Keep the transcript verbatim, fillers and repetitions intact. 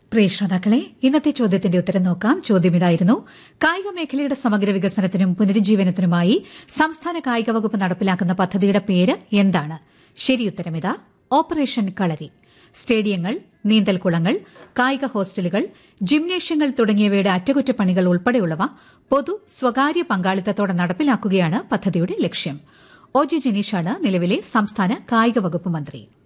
പ്രിയ ശ്രോതാക്കളെ, ഇന്നത്തെ ചോദ്യത്തിന്റെ ഉത്തരം നോക്കാം. ചോദ്യം ഇതായിരുന്നു: കായിക മേഖലയുടെ സമഗ്ര വികസനത്തിനും പുനരുജ്ജീവനത്തിനുമായി സംസ്ഥാന കായിക വകുപ്പ് നടപ്പിലാക്കുന്ന പദ്ധതിയുടെ പേര് എന്താണ്? ശരിയുത്തരം ഇതാ: ഓപ്പറേഷൻ കളരി. സ്റ്റേഡിയങ്ങൾ, നീന്തൽക്കുളങ്ങൾ, കായിക ഹോസ്റ്റലുകൾ, ജിംനേഷ്യങ്ങൾ തുടങ്ങിയവയുടെ അറ്റകുറ്റപ്പണികൾ ഉൾപ്പെടെയുള്ളവ പൊതു സ്വകാര്യ പങ്കാളിത്തത്തോടെ നടപ്പിലാക്കുകയാണ് പദ്ധതിയുടെ ലക്ഷ്യം. ഒ ജി ജനീഷാണ് നിലവിലെ സംസ്ഥാന കായിക വകുപ്പ് മന്ത്രി.